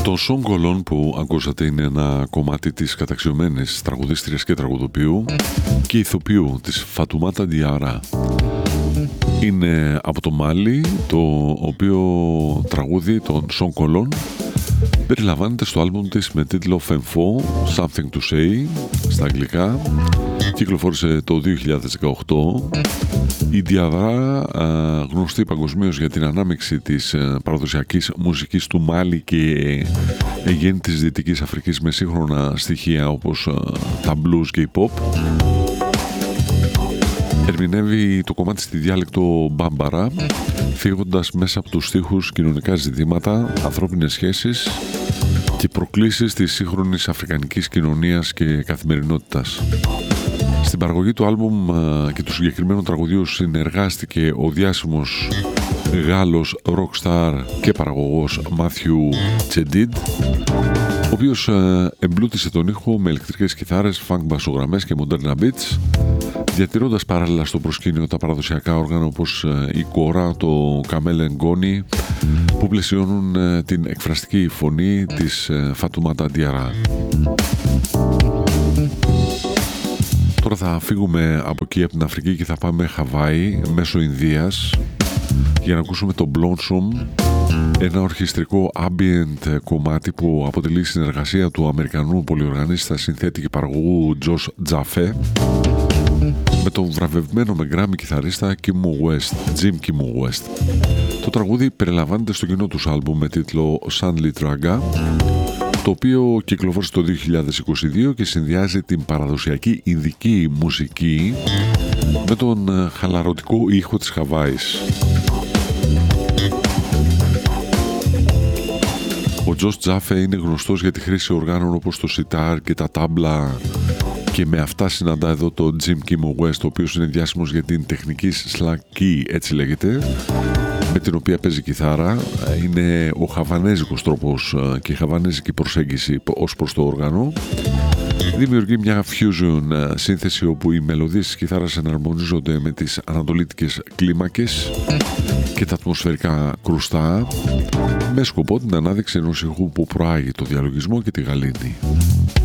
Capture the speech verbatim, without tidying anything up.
Το Σον Κολόν που ακούσατε είναι ένα κομμάτι της καταξιωμένης τραγουδίστριας και τραγουδοποιού και ηθοποιού της Φατουμάτα Διάρα. Είναι από το Μάλι, το οποίο τραγούδι των Σον Κολόν περιλαμβάνεται στο άλμπουμ της με τίτλο Fenfo, Something to Say στα αγγλικά. Κυκλοφόρησε το δύο χιλιάδες δεκαοκτώ. Η Διαδρά, γνωστή παγκοσμίως για την ανάμειξη της παραδοσιακής μουσικής του Μάλι και γέννη της Δυτικής Αφρικής με σύγχρονα στοιχεία όπως τα blues και η pop, ερμηνεύει το κομμάτι στη διάλεκτο μπάμπαρα, φύγοντας μέσα από τους στίχους κοινωνικά ζητήματα, ανθρώπινες σχέσεις και προκλήσεις της σύγχρονης αφρικανικής κοινωνίας και καθημερινότητας. Στην παραγωγή του άλμπουμ και του συγκεκριμένου τραγουδιού συνεργάστηκε ο διάσημος Γάλλος rockstar και παραγωγός Μάθιου Τσεντίντ, ο οποίος εμπλούτησε τον ήχο με ηλεκτρικές κιθάρες, funk μπασογραμμές και μοντέρνα beats, διατηρώντας παράλληλα στο προσκήνιο τα παραδοσιακά όργανα όπως η κόρα, το καμέλ γκόνι, που πλαισιώνουν την εκφραστική φωνή της Φατουμάτα Διάρα. Τώρα θα φύγουμε από εκεί, από την Αφρική, και θα πάμε Χαβάη μέσω Ινδίας για να ακούσουμε το Blossom, ένα ορχιστρικό ambient κομμάτι που αποτελεί συνεργασία του Αμερικανού πολυοργανίστα, συνθέτη και παραγωγού Josh Jaffe με τον βραβευμένο με γκράμι κιθαρίστα Kim West, Jim Kim West. Το τραγούδι περιλαμβάνεται στο κοινό τους άλμπουμ με τίτλο Sandly Traga, το οποίο κυκλοφόρησε το δύο χιλιάδες είκοσι δύο και συνδυάζει την παραδοσιακή ινδική μουσική με τον χαλαρωτικό ήχο της Χαβάης. Ο Josh Jaffe είναι γνωστός για τη χρήση οργάνων όπως το σιτάρ και τα τάμπλα, και με αυτά συναντά εδώ το Jim Kim West, ο οποίος είναι διάσημος για την τεχνική slack key, έτσι λέγεται, με την οποία παίζει κιθάρα. Είναι ο χαβανέζικος τρόπος και η χαβανέζικη προσέγγιση ως προς το όργανο. Δημιουργεί μια fusion σύνθεση όπου οι μελωδίες της κιθάρας εναρμονίζονται με τις ανατολίτικες κλίμακες και τα ατμοσφαιρικά κρουστά, με σκοπό την ανάδειξη ενός ηχού που προάγει το διαλογισμό και τη γαλήνη.